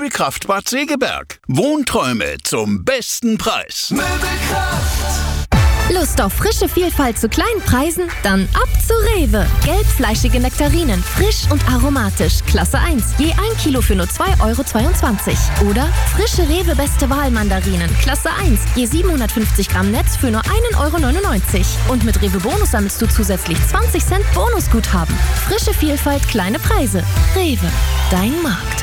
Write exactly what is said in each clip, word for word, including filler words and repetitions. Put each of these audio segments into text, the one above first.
Möbelkraft Bad Segeberg. Wohnträume zum besten Preis. Möbelkraft. Lust auf frische Vielfalt zu kleinen Preisen? Dann ab zu Rewe. Gelbfleischige Nektarinen, frisch und aromatisch. Klasse eins, je ein Kilo für nur zwei Euro zweiundzwanzig. Oder frische Rewe Beste Wahl Mandarinen, Klasse eins, je siebenhundertfünfzig Gramm Netz für nur ein Euro neunundneunzig. Und mit Rewe Bonus sammelst du zusätzlich zwanzig Cent Bonusguthaben. Frische Vielfalt, kleine Preise. Rewe, dein Markt.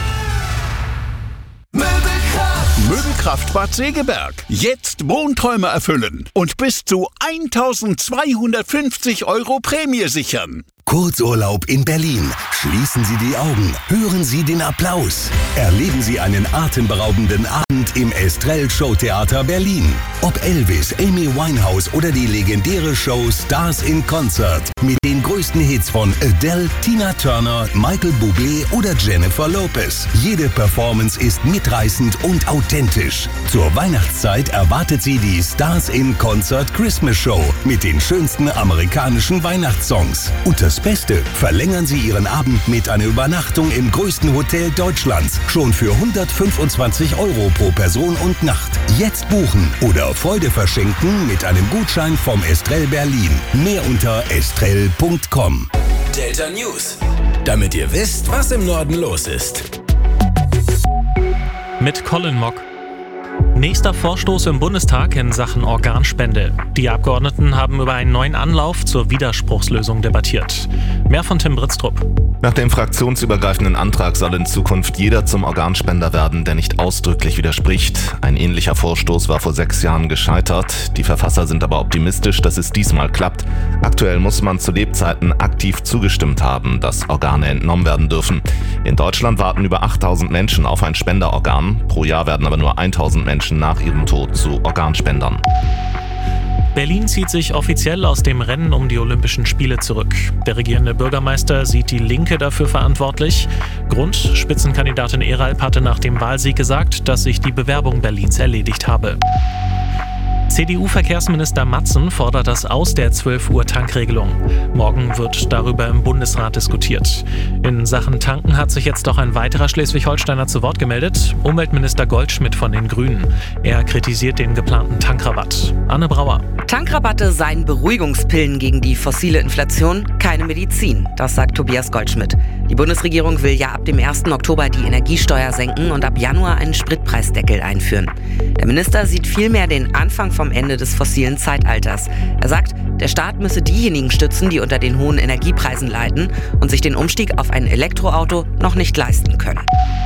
Möbelkraft Bad Segeberg. Jetzt Wohnträume erfüllen und bis zu eintausendzweihundertfünfzig Euro Prämie sichern. Kurzurlaub in Berlin. Schließen Sie die Augen. Hören Sie den Applaus. Erleben Sie einen atemberaubenden Abend im Estrell Showtheater Berlin. Ob Elvis, Amy Winehouse oder die legendäre Show Stars in Concert. Mit den größten Hits von Adele, Tina Turner, Michael Bublé oder Jennifer Lopez. Jede Performance ist mitreißend und authentisch. Zur Weihnachtszeit erwartet Sie die Stars in Concert Christmas Show mit den schönsten amerikanischen Weihnachtssongs. Und das Beste, verlängern Sie Ihren Abend mit einer Übernachtung im größten Hotel Deutschlands. Schon für hundertfünfundzwanzig Euro pro Person und Nacht. Jetzt buchen oder Freude verschenken mit einem Gutschein vom Estrell Berlin. Mehr unter estrell punkt com. Delta News. Damit ihr wisst, was im Norden los ist. Mit Colin Mock. Nächster Vorstoß im Bundestag in Sachen Organspende. Die Abgeordneten haben über einen neuen Anlauf zur Widerspruchslösung debattiert. Mehr von Tim Britztrup. Nach dem fraktionsübergreifenden Antrag soll in Zukunft jeder zum Organspender werden, der nicht ausdrücklich widerspricht. Ein ähnlicher Vorstoß war vor sechs Jahren gescheitert. Die Verfasser sind aber optimistisch, dass es diesmal klappt. Aktuell muss man zu Lebzeiten aktiv zugestimmt haben, dass Organe entnommen werden dürfen. In Deutschland warten über achttausend Menschen auf ein Spenderorgan. Pro Jahr werden aber nur tausend Menschen nach ihrem Tod zu Organspendern. Berlin zieht sich offiziell aus dem Rennen um die Olympischen Spiele zurück. Der regierende Bürgermeister sieht die Linke dafür verantwortlich. Grund: Spitzenkandidatin Eralp hatte nach dem Wahlsieg gesagt, dass sich die Bewerbung Berlins erledigt habe. C D U-Verkehrsminister Matzen fordert das Aus der zwölf Uhr Tankregelung. Morgen wird darüber im Bundesrat diskutiert. In Sachen Tanken hat sich jetzt auch ein weiterer Schleswig-Holsteiner zu Wort gemeldet, Umweltminister Goldschmidt von den Grünen. Er kritisiert den geplanten Tankrabatt. Anne Brauer. Tankrabatte seien Beruhigungspillen gegen die fossile Inflation, keine Medizin, das sagt Tobias Goldschmidt. Die Bundesregierung will ja ab dem ersten Oktober die Energiesteuer senken und ab Januar einen Spritpreisdeckel einführen. Der Minister sieht vielmehr den Anfang vom Ende des fossilen Zeitalters. Er sagt, der Staat müsse diejenigen stützen, die unter den hohen Energiepreisen leiden und sich den Umstieg auf ein Elektroauto noch nicht leisten können.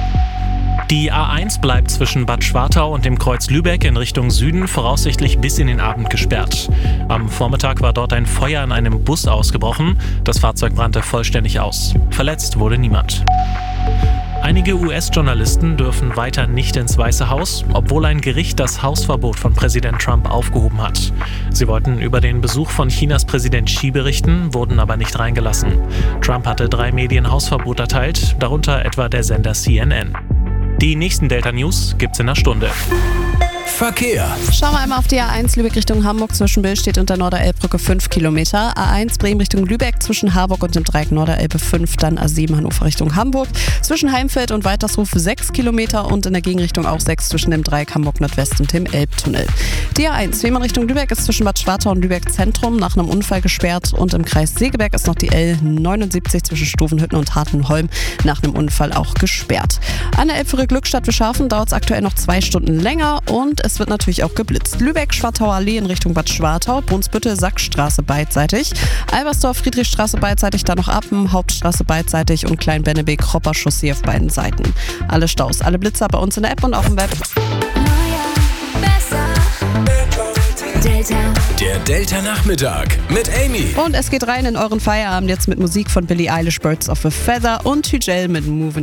Die A eins bleibt zwischen Bad Schwartau und dem Kreuz Lübeck in Richtung Süden voraussichtlich bis in den Abend gesperrt. Am Vormittag war dort ein Feuer in einem Bus ausgebrochen. Das Fahrzeug brannte vollständig aus. Verletzt wurde niemand. Einige U S-Journalisten dürfen weiter nicht ins Weiße Haus, obwohl ein Gericht das Hausverbot von Präsident Trump aufgehoben hat. Sie wollten über den Besuch von Chinas Präsident Xi berichten, wurden aber nicht reingelassen. Trump hatte drei Medien Hausverbot erteilt, darunter etwa der Sender C N N. Die nächsten Delta News gibt's in einer Stunde. Verkehr. Schauen wir einmal auf die A eins Lübeck Richtung Hamburg. Zwischen Bill steht unter Norderelbbrücke fünf Kilometer. A eins Bremen Richtung Lübeck zwischen Harburg und dem Dreieck Norderelbe fünf. Dann A sieben Hannover Richtung Hamburg. Zwischen Heimfeld und Weitershof sechs Kilometer und in der Gegenrichtung auch sechs zwischen dem Dreieck Hamburg Nordwest und dem Elbtunnel. Die A eins Fehmarn Richtung Lübeck ist zwischen Bad Schwartau und Lübeck Zentrum nach einem Unfall gesperrt. Und im Kreis Segeberg ist noch die L neunundsiebzig zwischen Stovenhütten und Hartenholm nach einem Unfall auch gesperrt. An der Elbführer Glückstadt Wischhafen dauert es aktuell noch zwei Stunden länger und es wird natürlich auch geblitzt. Lübeck, Schwartauer Allee in Richtung Bad Schwartau, Brunsbüttel, Sackstraße beidseitig, Albersdorf, Friedrichstraße beidseitig, dann noch Appen, Hauptstraße beidseitig und Klein-Bennebeek, Kropper Chaussee auf beiden Seiten. Alle Staus, alle Blitzer bei uns in der App und auf dem Web. Der Delta Nachmittag mit Amy. Und es geht rein in euren Feierabend jetzt mit Musik von Billie Eilish, Birds of a Feather und Hügel mit Moving.